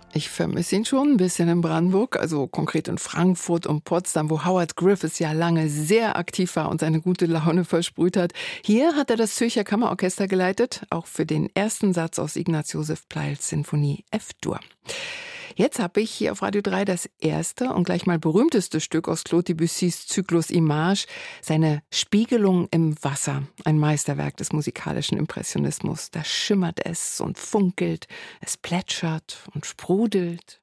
Ich vermisse ihn schon ein bisschen in Brandenburg, also konkret in Frankfurt und Potsdam, wo Howard Griffiths ja lange sehr aktiv war und seine gute Laune versprüht hat. Hier hat er das Zürcher Kammerorchester geleitet, auch für den ersten Satz aus Ignaz Joseph Pleyels Sinfonie F-Dur. Jetzt habe ich hier auf Radio 3 das erste und gleich mal berühmteste Stück aus Claude Debussys Zyklus Image, seine Spiegelung im Wasser, ein Meisterwerk des musikalischen Impressionismus. Da schimmert es und funkelt, es plätschert und sprudelt.